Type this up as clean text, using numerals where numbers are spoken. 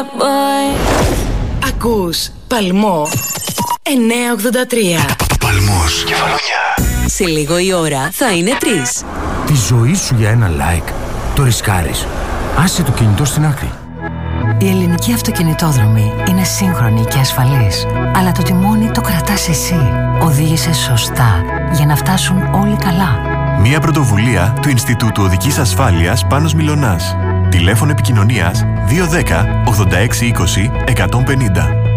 Ακούς Παλμό 983. Παλμός, Κεφαλονιά. Σε λίγο η ώρα θα είναι 3. Τη ζωή σου για ένα like το ρισκάρεις. Άσε το κινητό στην άκρη. Η ελληνική αυτοκινητόδρομη είναι σύγχρονη και ασφαλής, αλλά το τιμόνι το κρατάς εσύ. Οδήγησε σωστά για να φτάσουν όλοι καλά. Μια πρωτοβουλία του Ινστιτούτου Οδικής Ασφάλειας Πάνος Μιλωνάς. Τηλέφωνο επικοινωνίας 210 86 20 150.